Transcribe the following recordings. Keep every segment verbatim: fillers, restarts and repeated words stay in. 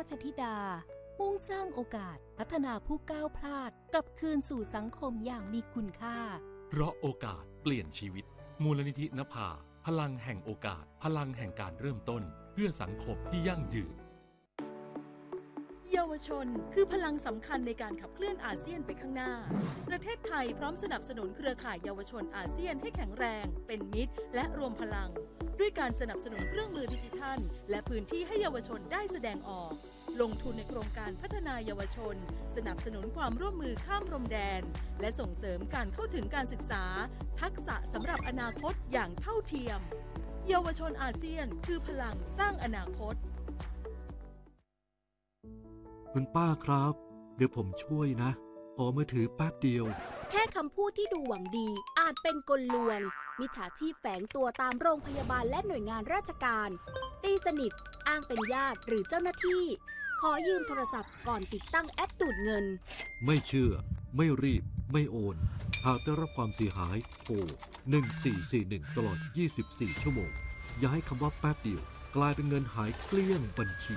ชธิดามุ่งสร้างโอกาสพัฒนาผู้ก้าวพลาดกลับคืนสู่สังคมอย่างมีคุณค่าเพราะโอกาสเปลี่ยนชีวิตมูลนิธินภาพลังแห่งโอกาสพลังแห่งการเริ่มต้นเพื่อสังคมที่ยั่งยืนเยาวชนคือพลังสำคัญในการขับเคลื่อนอาเซียนไปข้างหน้าประเทศไทยพร้อมสนับสนุนเครือข่ายเยาวชนอาเซียนให้แข็งแรงเป็นมิตรและรวมพลังด้วยการสนับสนุนเครื่องมือดิจิทัลและพื้นที่ให้เยาวชนได้แสดงออกลงทุนในโครงการพัฒนาเยาวชนสนับสนุนความร่วมมือข้ามพรมแดนและส่งเสริมการเข้าถึงการศึกษาทักษะสำหรับอนาคตอย่างเท่าเทียมเยาวชนอาเซียนคือพลังสร้างอนาคตคุณป้าครับเดี๋ยวผมช่วยนะขอมือถือแป๊บเดียวแค่คำพูดที่ดูหวังดีอาจเป็นกลลวงมิจฉาชีพแฝงตัวตามโรงพยาบาลและหน่วยงานราชการตีสนิทอ้างเป็นญาติหรือเจ้าหน้าที่ขอยืมโทรศัพท์ก่อนติดตั้งแอปดูดเงินไม่เชื่อไม่รีบไม่โอนหากได้รับความเสียหายโทรหนึ่งสี่สี่หนึ่งตลอดยี่สิบสี่ชั่วโมงอย่าให้คำว่าแป๊บเดียวกลายเป็นเงินหายเกลี้ยงบัญชี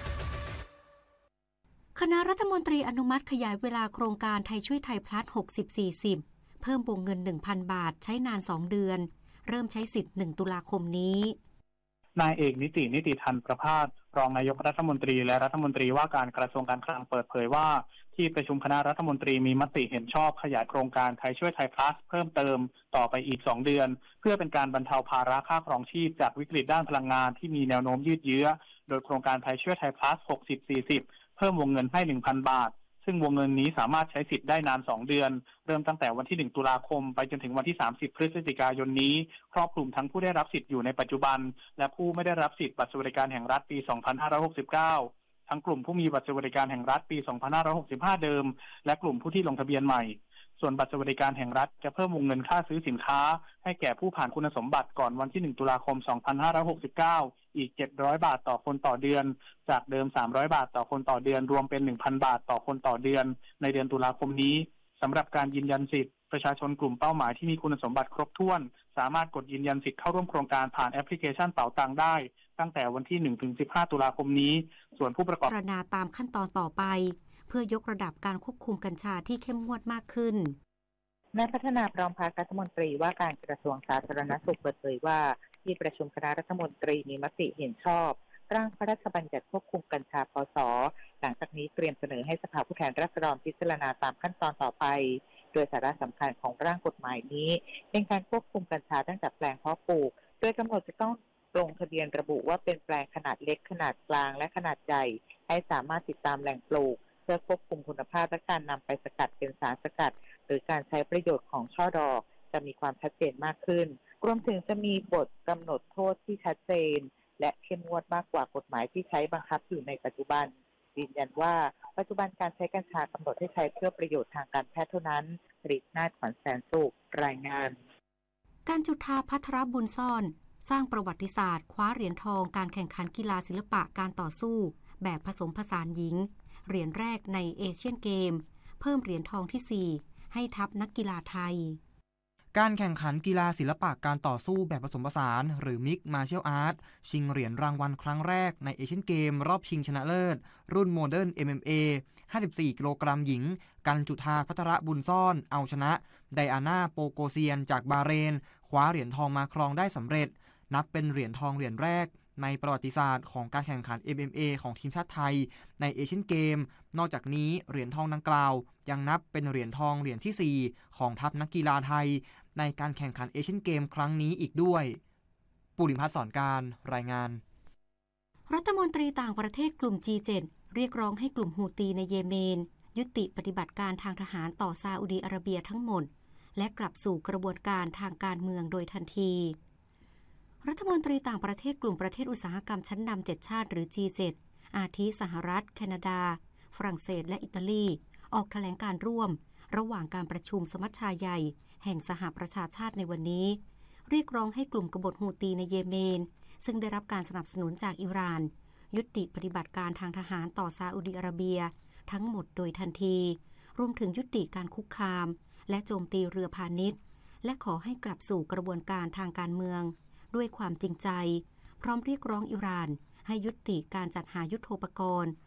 คณะรัฐมนตรีอนุมัติขยายเวลาโครงการไทยช่วยไทยพลัส หกสิบ สี่สิบ เพิ่มวงเงิน หนึ่งพัน บาทใช้นานสองเดือนเริ่มใช้สิทธิ์หนึ่งตุลาคมนี้นายเอกนิตินิติธันประภาสรองนายกรัฐมนตรีและรัฐมนตรีว่าการกระทรวงการคลังเปิดเผยว่าที่ประชุมคณะรัฐมนตรีมีมติเห็นชอบขยายโครงการไทยช่วยไทยพลัสเพิ่มเติมต่อไปอีกสองเดือนเพื่อเป็นการบรรเทาภาระค่าครองชีพจากวิกฤตด้านพลังงานที่มีแนวโน้มยืดเยื้อโดยโครงการไทยช่วยไทยพลัส หกสิบ สี่สิบ เพิ่มวงเงินให้ หนึ่งพัน บาทซึ่งวงเงินนี้สามารถใช้สิทธิ์ได้นานสองเดือนเริ่มตั้งแต่วันที่หนึ่งตุลาคมไปจนถึงวันที่สามสิบพฤศจิกายนนี้ครอบคลุมทั้งผู้ได้รับสิทธิ์อยู่ในปัจจุบันและผู้ไม่ได้รับสิทธิ์บัตรสวัสดิการแห่งรัฐปีสองพันห้าร้อยหกสิบเก้าทั้งกลุ่มผู้มีบัตรสวัสดิการแห่งรัฐปีสองพันห้าร้อยหกสิบห้าเดิมและกลุ่มผู้ที่ลงทะเบียนใหม่ส่วนบัตรสวัสดิการแห่งรัฐจะเพิ่มวงเงินค่าซื้อสินค้าให้แก่ผู้ผ่านคุณสมบัติก่อนวันที่หนึ่งตุลาคมสองพันห้าร้อยหกสิบเก้าอีกเจ็ดร้อยบาทต่อคนต่อเดือนจากเดิมสามร้อยบาทต่อคนต่อเดือนรวมเป็น หนึ่งพัน บาทต่อคนต่อเดือนในเดือนตุลาคมนี้สำหรับการยืนยันสิทธิ์ประชาชนกลุ่มเป้าหมายที่มีคุณสมบัติครบถ้วนสามารถกดยืนยันสิทธิ์เข้าร่วมโครงการผ่านแอปพลิเคชันเป๋าตังได้ตั้งแต่วันที่หนึ่งถึงสิบห้าตุลาคมนี้ส่วนผู้ประกอบพิจารณาตามขั้นตอนต่อไปเพื่อยกระดับการควบคุมกัญชาที่เข้มงวดมากขึ้นนายพัฒนาพร้อมพัฒน์รัฐมนตรีว่าการกระทรวงสาธารณสุขเปิดเผยว่าที่ประชุมคณะรัฐมนตรีมีมติเห็นชอบร่างพระราชบัญญัติควบคุมกัญชาพศหลังจากนี้เตรียมเสนอให้สภาผู้แทนราษฎรพิจารณาตามขั้นตอนต่อไปโดยสาระสำคัญของร่างกฎหมายนี้เป็นการควบคุมกัญชาตั้งแต่แปลงเพาะปลูกโดยกำหนดจะต้องลงทะเบียนระบุว่าเป็นแปลงขนาดเล็กขนาดกลางและขนาดใหญ่ให้สามารถติดตามแหล่งปลูกเพื่อควบคุมคุณภาพและการนำไปสกัดเป็นสารสกัดหรือการใช้ประโยชน์ของช่อดอกจะมีความชัดเจนมากขึ้นรวมถึงจะมีบทกำหนดโทษที่ชัดเจนและเข้มงวดมากกว่ากฎหมายที่ใช้บังคับอยู่ในปัจจุบันยืนยันว่าปัจจุบันการใช้กัญชากำหนดให้ใช้เพื่อประโยชน์ทางการแพทย์เท่านั้นผลิตนาถขวัญแสนสุขรายงานการจุฑาภัทรบุญซ่อนสร้างประวัติศาสตร์คว้าเหรียญทองการแข่งขันกีฬาศิลปะการต่อสู้แบบผสมผสานหญิงเหรียญแรกในเอเชียนเกมเพิ่มเหรียญทองที่สี่ให้ทัพนักกีฬาไทยการแข่งขันกีฬาศิลปะการต่อสู้แบบผสมผสานหรือ Mixed Martial Arts ชิงเหรียญรางวัลครั้งแรกในเอเชียนเกมรอบชิงชนะเลิศรุ่นโมเดิร์น เอ็ม เอ็ม เอ ห้าสิบสี่กิโลกรัมหญิงกันจุฑาภัทรบุญซ่อนเอาชนะไดอาน่าโปโกเซียนจากบาเรนคว้าเหรียญทองมาครองได้สำเร็จนับเป็นเหรียญทองเหรียญแรกในประวัติศาสตร์ของการแข่งขัน เอ็ม เอ็ม เอ ของทีมชาติไทยในเอเชียนเกมนอกจากนี้เหรียญทองดังกล่าวยังนับเป็นเหรียญทองเหรียญที่สี่ของทัพนักกีฬาไทยในการแข่งขันเอเชียนเกมครั้งนี้อีกด้วยปุริพัฒน์สอนการรายงานรัฐมนตรีต่างประเทศกลุ่ม จี เจ็ด เรียกร้องให้กลุ่มฮูตีในเยเมนยุติปฏิบัติการทางทหารต่อซาอุดีอาระเบียทั้งหมดและกลับสู่กระบวนการทางการเมืองโดยทันทีรัฐมนตรีต่างประเทศกลุ่มประเทศอุตสาหกรรมชั้นนำเจ็ดชาติหรือ จี เจ็ด อาทิสหรัฐแคนาดาฝรั่งเศสและอิตาลีออกแถลงการร่วมระหว่างการประชุมสมัชชาใหญ่แห่งสหประชาชาติในวันนี้เรียกร้องให้กลุ่มกบฏฮูตีในเยเมนซึ่งได้รับการสนับสนุนจากอิหร่านยุติปฏิบัติการทางทหารต่อซาอุดิอาระเบียทั้งหมดโดยทันทีรวมถึงยุติการคุกคามและโจมตีเรือพาณิชย์และขอให้กลับสู่กระบวนการทางการเมืองด้วยความจริงใจพร้อมเรียกร้องอิหร่านให้ยุติการจัดหายุทโธปกรณ์